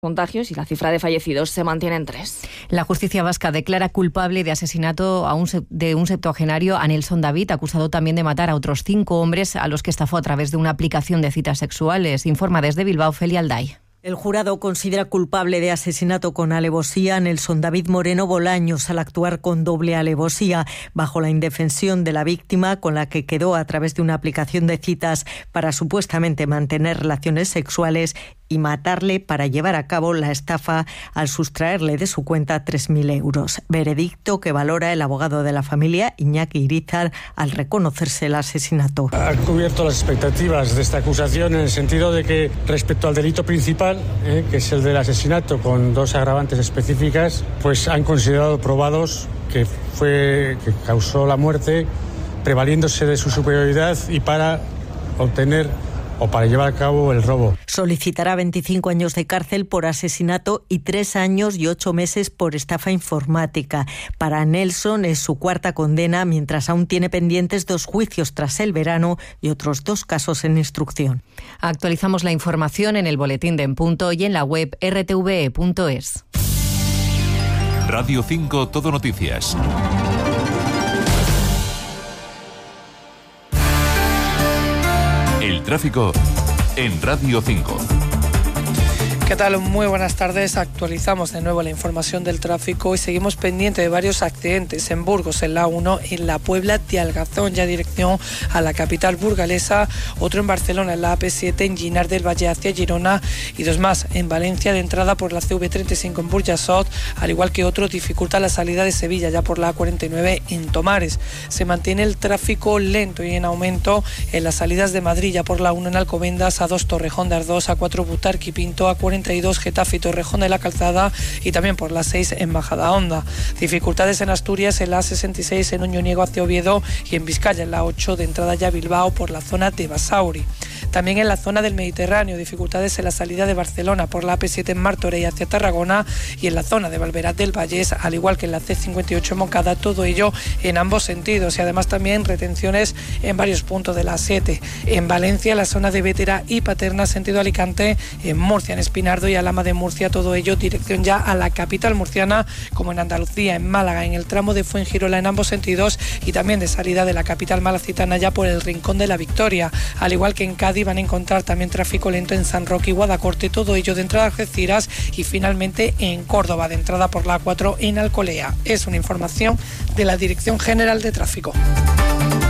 contagios y la cifra de fallecidos se mantiene en 3. La justicia vasca declara culpable de asesinato de un septuagenario, a Nelson David, acusado también de matar a otros 5 hombres a los que estafó a través de una aplicación de citas sexuales. Informa desde Bilbao Felia Alday. El jurado considera culpable de asesinato con alevosía a Nelson David Moreno Bolaños al actuar con doble alevosía bajo la indefensión de la víctima, con la que quedó a través de una aplicación de citas para supuestamente mantener relaciones sexuales, y matarle para llevar a cabo la estafa al sustraerle de su cuenta 3.000 euros. Veredicto que valora el abogado de la familia, Iñaki Irizar, al reconocerse el asesinato. Ha cubierto las expectativas de esta acusación en el sentido de que respecto al delito principal, que es el del asesinato con 2 agravantes específicas, pues han considerado probados que causó la muerte prevaliéndose de su superioridad y para obtener o para llevar a cabo el robo. Solicitará 25 años de cárcel por asesinato y 3 años y 8 meses por estafa informática. Para Nelson es su 4ª condena, mientras aún tiene pendientes 2 juicios tras el verano y otros 2 casos en instrucción. Actualizamos la información en el boletín de En Punto y en la web rtve.es. Radio 5 Todo Noticias. El tráfico en Radio 5. ¿Qué tal? Muy buenas tardes. Actualizamos de nuevo la información del tráfico y seguimos pendiente de varios accidentes en Burgos, en la A1, en la Puebla de Algazón, ya dirección a la capital burgalesa, otro en Barcelona, en la AP7, en Ginar del Valle hacia Girona, y 2 más en Valencia, de entrada por la CV35 en Burjasot, al igual que otro dificulta la salida de Sevilla, ya por la A49 en Tomares. Se mantiene el tráfico lento y en aumento en las salidas de Madrid, ya por la 1 en Alcobendas, A2 Torrejón de Ardoz, A4 Butarque y Pinto, A42 Getafe y Torrejón de la Calzada, y también por la 6 en Majadahonda. Dificultades en Asturias en la A66 en Oñoniego hacia Oviedo y en Vizcaya en la 8 de entrada ya a Bilbao por la zona de Basauri. También en la zona del Mediterráneo, dificultades en la salida de Barcelona por la AP7 en Martorell hacia Tarragona y en la zona de Valverat del Vallés, al igual que en la C58 en Moncada, todo ello en ambos sentidos, y además también retenciones en varios puntos de la A7. En Valencia, la zona de Bétera y Paterna, sentido Alicante, en Murcia, en Espinardo y Alhama de Murcia, todo ello dirección ya a la capital murciana, como en Andalucía, en Málaga, en el tramo de Fuengirola en ambos sentidos, y también de salida de la capital malacitana ya por el Rincón de la Victoria, al igual que en Cádiz van a encontrar también tráfico lento en San Roque y Guadacorte, todo ello de entrada a Algeciras, y finalmente en Córdoba, de entrada por la A4 en Alcolea. Es una información de la Dirección General de Tráfico.